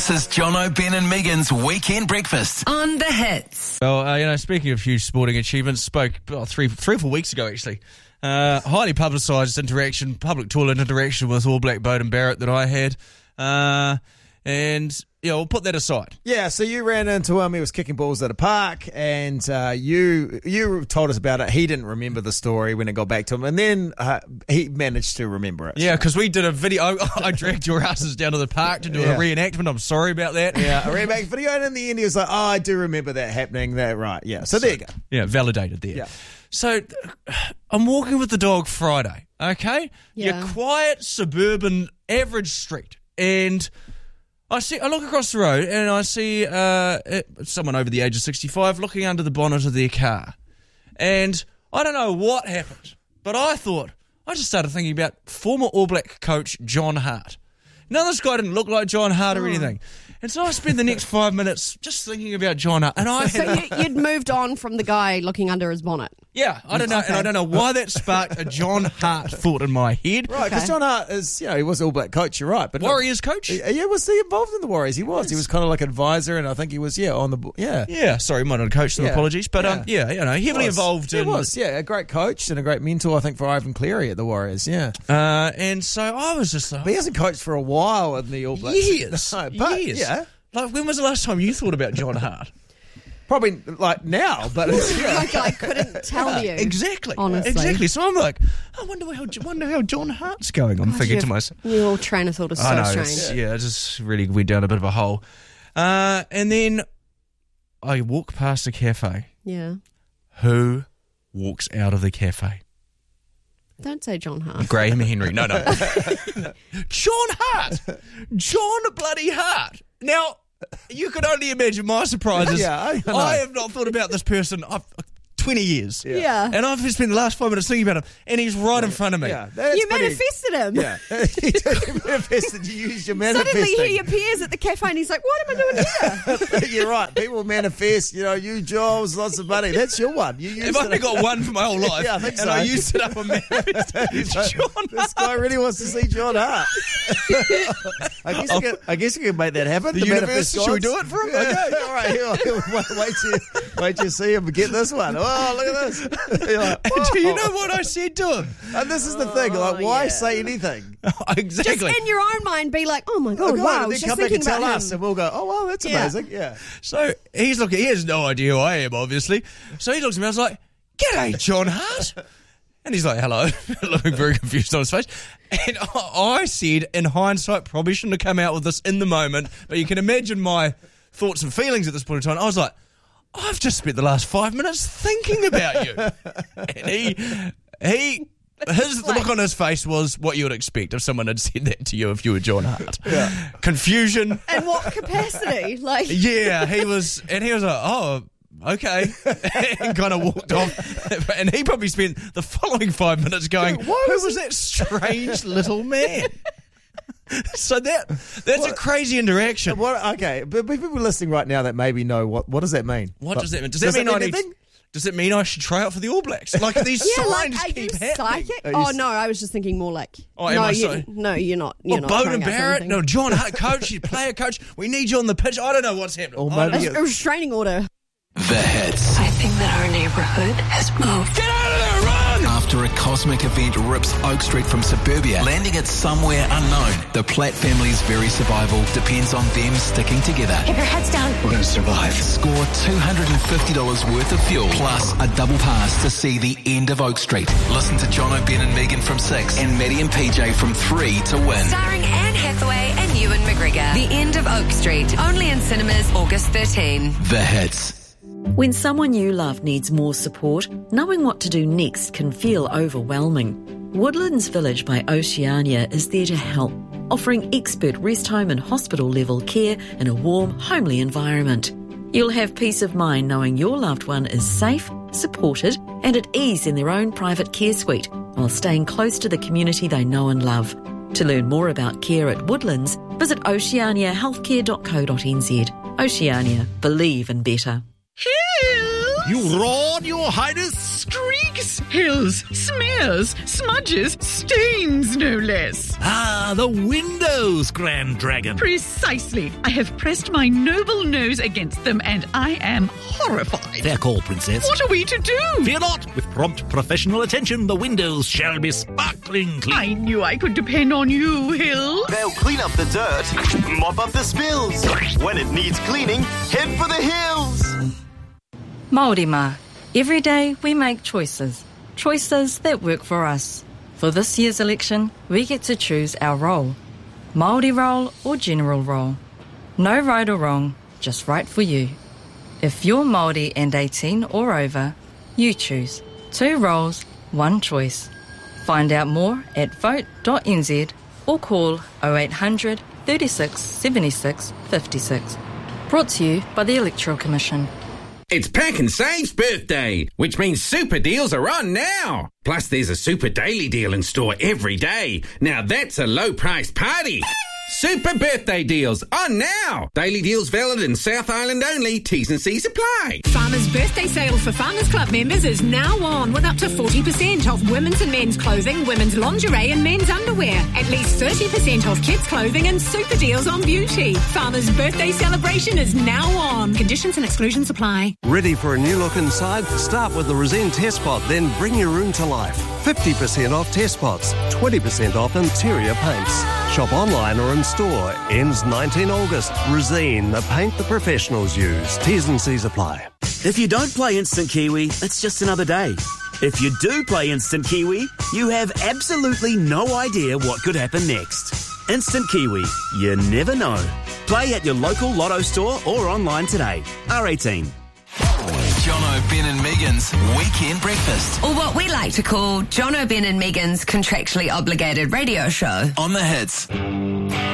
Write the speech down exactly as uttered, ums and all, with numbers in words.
This is Jono, Ben and Megan's Weekend Breakfast on The Hits. Well, uh, you know, speaking of huge sporting achievements, spoke oh, three, three or four weeks ago, actually. Uh, highly publicised interaction, public toilet interaction with All Black Beauden Barrett that I had. Uh, and, yeah, we'll put that aside. Yeah, so you ran into him, he was kicking balls at a park, and uh, you you told us about it. He didn't remember the story when it got back to him, and then uh, he managed to remember it. Yeah, because we did a video. I, I dragged your asses down to the park to do Yeah. a reenactment. I'm sorry about that. Yeah, a remake video, and in the end he was like, oh, I do remember that happening. That right, yeah. So, so there you go. Yeah, validated there. Yeah. So I'm walking with the dog Friday, okay? Yeah. Your quiet, suburban, average street. And I see, I look across the road and I see uh, someone over the age of sixty-five looking under the bonnet of their car. And I don't know what happened, but I thought, I just started thinking about former All Black coach John Hart. Now, this guy didn't look like John Hart or anything. And so I spent the next five minutes just thinking about John Hart. And I So had, you, you'd moved on from the guy looking under his bonnet. yeah, I don't know, and I don't know why that sparked a John Hart thought in my head. Right, because Okay. John Hart is, you know, he was All Black coach, you're right. But Warriors coach? Yeah, yeah, was he involved in the Warriors? He was. He was kind of like advisor, and I think he was, yeah, on the, bo- yeah. Yeah, sorry, might not have coached them, Yeah. apologies. But um, yeah, you know, heavily He was. involved He in. was, yeah, a great coach and a great mentor, I think, for Ivan Cleary at the Warriors, yeah. Uh, and so I was just like, But he hasn't coached for a while in the All Blacks. years. No, but, years. yeah. Like, when was the last time you thought about John Hart? Probably, like, now, but it's, yeah. Like I couldn't tell you. Exactly. Honestly. Exactly. So I'm like, I wonder how, wonder how John Hart's going. I'm thinking to myself. Your train of thought is so I know, strange. it's, yeah, it just really went down a bit of a hole. Uh, and then I walk past a cafe. Yeah. Who walks out of the cafe? Don't say John Hart. Graham Henry. No, no. John Hart. John bloody Hart. Now, you could only imagine my surprises. Yeah, I know. I have not thought about this person I've, twenty years. Yeah. Yeah. And I've spent the last five minutes thinking about him, and he's right in front of me. Yeah, that's You pretty- manifested him. Yeah. You manifested, you used your manifesting. Suddenly he appears at the cafe and he's like, what am I doing here? You're right. People manifest, you know, you jobs, lots of money. That's your one. You used I've only it. got one for my whole life, Yeah, I think and so. I used it up on manifesting. He's like, John this guy really wants to see John Hart. I guess you can, I guess you can make that happen. The universe, should we do it for him? Yeah. Okay. All right. Here, wait, wait till wait till you see him get this one. Oh, look at this. You're like, And do you "Whoa." know what I said to him? And this is the thing. Like, why yeah. say anything? Exactly. Just in your own mind be like, oh my Oh, God, God, wow, and then just come back thinking and tell about us, him. and we'll go, oh, wow, that's Yeah. amazing. Yeah. So he's looking, he has no idea who I am, obviously. So he looks at me, I was like, "G'day, John Hart." And he's like, "Hello," looking very confused on his face. And I I said, in hindsight, probably shouldn't have come out with this in the moment, but you can imagine my thoughts and feelings at this point in time. I was like, "I've just spent the last five minutes thinking about you." And he, he, his the look on his face was what you would expect if someone had said that to you if you were John Hart. Yeah. Confusion. In what capacity? Like, Yeah, he was, and he was like, "Oh, okay," and kind of walked off. And he probably spent the following five minutes going, Yeah, why "Who was was that strange little man?" So that that's a crazy interaction. What? Okay, but people listening right now that maybe know what what does that mean? What does that mean? Does, Does that it mean, mean I need? anything? Does it mean I should try out for the All Blacks? Like these yeah, signs like, are you keep happening. psychic? Are you Oh, s- no, I was just thinking more like, Oh, am no, I you, sorry? no, you're not. You're Well, not Beauden trying out for Barrett, anything. no, John Hart, coach, he's player coach. We need you on the pitch. I don't know what's happening. Or I don't maybe know. A restraining order. The Hits. I think that our neighborhood has moved. Get out of there, run! After a cosmic event rips Oak Street from suburbia, landing it somewhere unknown, the Platt family's very survival depends on them sticking together. Keep your heads down. We're going to survive. Score two hundred fifty dollars worth of fuel, plus a double pass to see the end of Oak Street. Listen to Jono, Ben and Megan from six, and Maddie and P J from three to win. Starring Anne Hathaway and Ewan McGregor. The End of Oak Street. Only in cinemas August thirteenth. The Hits. When someone you love needs more support, knowing what to do next can feel overwhelming. Woodlands Village by Oceania is there to help, offering expert rest home and hospital level care in a warm, homely environment. You'll have peace of mind knowing your loved one is safe, supported and at ease in their own private care suite while staying close to the community they know and love. To learn more about care at Woodlands, visit oceania healthcare dot co dot n z. Oceania, believe in better. Hello. You roared, your highness? Streaks, hills, smears, smudges, stains, no less. Ah, the windows, Grand Dragon. Precisely. I have pressed my noble nose against them, and I am horrified. Fair call, Princess. What are we to do? Fear not. With prompt professional attention, the windows shall be sparkling clean. I knew I could depend on you, Hills. They'll clean up the dirt, mop up the spills. When it needs cleaning, head for the hills. Māori mā. Every day we make choices. Choices that work for us. For this year's election, we get to choose our role. Māori role or general role. No right or wrong, just right for you. If you're Māori and eighteen or over, you choose. Two roles, one choice. Find out more at vote dot n z or call oh eight hundred, thirty-six, seventy-six, fifty-six. Brought to you by the Electoral Commission. It's Pack and Save's birthday, which means super deals are on now. Plus, there's a super daily deal in store every day. Now that's a low-priced party. Super birthday deals on now. Daily deals valid in South Island only. T's and C's apply. Farmers' birthday sale for Farmers Club members is now on with up to forty percent off women's and men's clothing, women's lingerie and men's underwear. At least thirty percent off kids' clothing and super deals on beauty. Farmers' birthday celebration is now on. Conditions and exclusions apply. Ready for a new look inside? Start with the Resene Test Pot, then bring your room to life. fifty percent off test pots, twenty percent off interior paints. Shop online or in store. Ends nineteenth of August. Resene, the paint the professionals use. T's and C's apply. If you don't play Instant Kiwi, it's just another day. If you do play Instant Kiwi, you have absolutely no idea what could happen next. Instant Kiwi, you never know. Play at your local Lotto store or online today. R eighteen. Jono, Ben and Megan's Weekend Breakfast. Or what we like to call Jono, Ben and Megan's contractually obligated radio show. On the Hits.